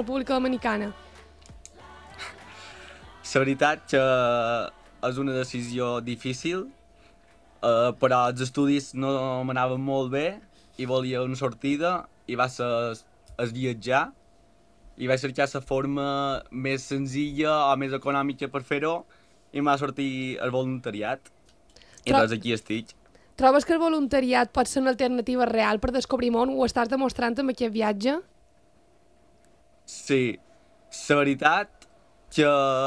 República Dominicana? La veritat que és una decisió difícil, però els estudis no m'anaven molt bé i volia una sortida i va ser el viatjar i vaig cercar la forma més senzilla o més econòmica per fer-ho i m'ha sortit el voluntariat i res, aquí estic. Trobes que el voluntariat pot ser una alternativa real per descobrir món? Ho estàs demostrant amb aquest viatge? Sí, la veritat que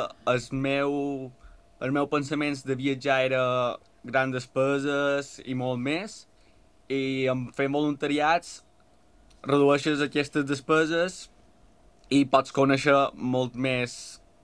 el meu pensaments de viatjar era grans despeses i molt més, i en fent voluntariats redueixes aquestes despeses i pots conèixer molt més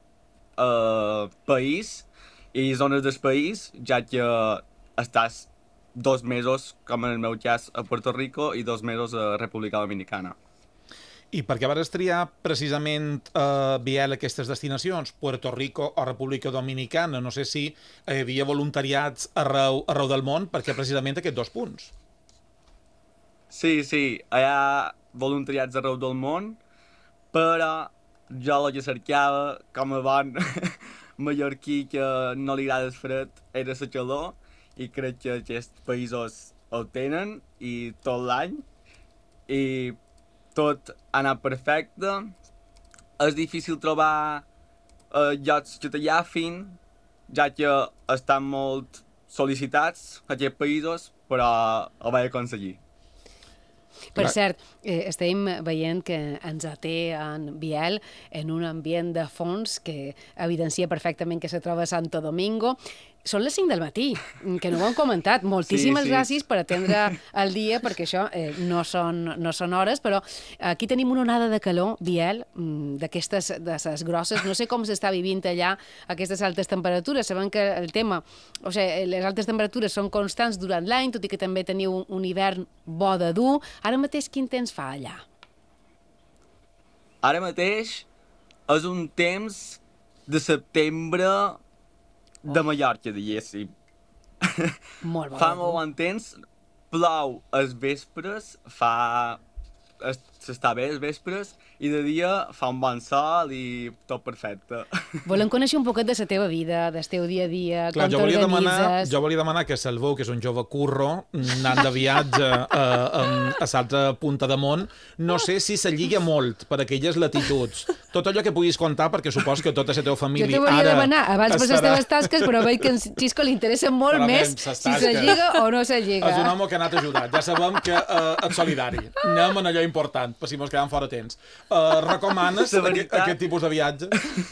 país i zones del país, ja que estàs 2 mesos, com en el meu cas, a Puerto Rico i 2 mesos a República Dominicana. I per què vas triar precisament Biel aquestes destinacions, Puerto Rico o República Dominicana? No sé si hi havia voluntariats arreu del món, perquè precisament aquests 2 punts. Sí, hi ha voluntariats arreu del món, però jo el que cercava, com a bon mallorquí que no li agrada el fred, era la calor, i crec que aquests països el tenen i tot l'any, i tot ha anat perfecte. És difícil trobar llocs que t'allafin, ja que estan molt sol·licitats aquests països, però ho vaig aconseguir. Per cert, estem veient que ens té en Biel en un ambient de fons que evidencia perfectament que se troba a Santo Domingo. Són les 5 del matí, que no ho hem comentat. Moltíssimes gràcies per atendre el dia, perquè això no són hores, però aquí tenim una onada de calor, Biel, d'aquestes de les grosses. No sé com s'està vivint allà aquestes altes temperatures. Sabem que el tema, o sigui, les altes temperatures són constants durant l'any, tot i que també teniu un hivern bo de dur. Ara mateix quin temps fa allà? Ara mateix és un temps de setembre de Mallorca, diguéssim. Molt bo. Fa molt bon temps, plou als vespres, s'està bé als vespres, i de dia fa un bon sol i tot perfecte. Volem conèixer un poquet de la teva vida, del teu dia a dia, Clar, com t'organitzes. Jo volia demanar que Salvó, que és un jove curro, anant de viatge a l'altra punta de món, no sé si se lliga molt per aquelles latituds. Tot allò que puguis contar, perquè supos que tota la teva família ara... Jo t'ho volia demanar abans per les teves tasques, però veig que en Xisco li interessa molt més si se lliga o no se lliga. És un home que ha anat ajudat. Ja sabem que ets solidari. Anem en allò important, per si mos quedem fora temps. Recomanes aquest tipus de viatge?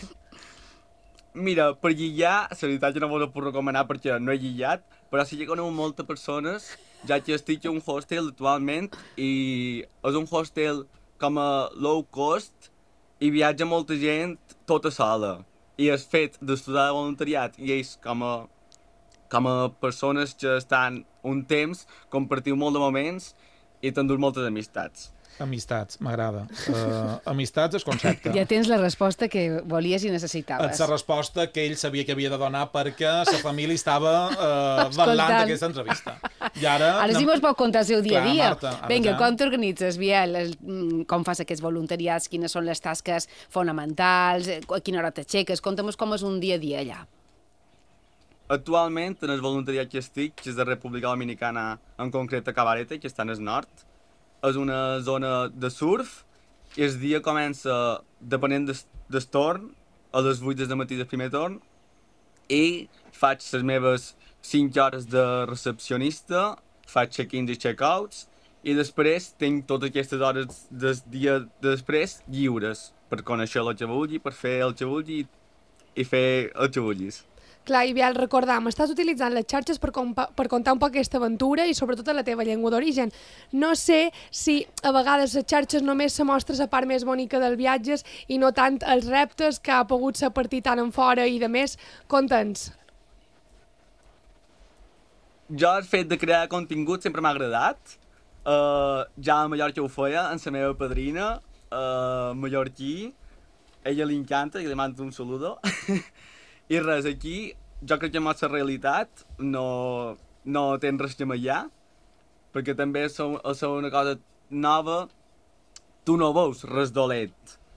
Mira, per lligar, la veritat jo no vos ho puc recomanar perquè no he lligat, però sí que conec moltes persones, ja que estic en un hostel actualment, i és un hostel com a low cost i viatja molta gent tota sola. I el fet d'estudiar de voluntariat i ells com a persones que estan un temps, compartiu molt de moments i t'endús moltes amistats. Amistats, m'agrada. Amistats és concepte. Ja tens la resposta que volies i necessitaves. És la resposta que ell sabia que havia de donar perquè la família estava vetllant d'aquesta entrevista. I ara sí mos pot contar el seu dia a dia. Marta, vinga, com t'organitzes, Biel? Com fas aquests voluntariats? Quines són les tasques fonamentals? A quina hora t'aixeques? Conta'm com és un dia a dia allà. Actualment, en el voluntariat que estic, que és de República Dominicana, en concret a Cabarete, que està en el nord, és una zona de surf i el dia comença, depenent del torn, a les 8 del matí del primer torn, i faig les meves 5 hores de recepcionista, faig check-ins i check-outs, i després tinc totes aquestes hores del dia després lliures per conèixer el que vulgui, per fer el que vulgui i fer el que vulguis. Clar, i Biel, recordam, estàs utilitzant les xarxes per contar un poc aquesta aventura i sobretot en la teva llengua d'origen. No sé si a vegades les xarxes només se mostra la part més bonica del viatges i no tant els reptes que ha pogut ser partir tant en fora i de més. Conta'ns. Jo el fet de crear contingut sempre m'ha agradat. Ja a Mallorca ho feia, amb la meva padrina, mallorquí. A ella li encanta i li mando un saludo. I res, aquí jo crec que amb la realitat no tens res que mallar, perquè també és una cosa nova, tu no veus res dolent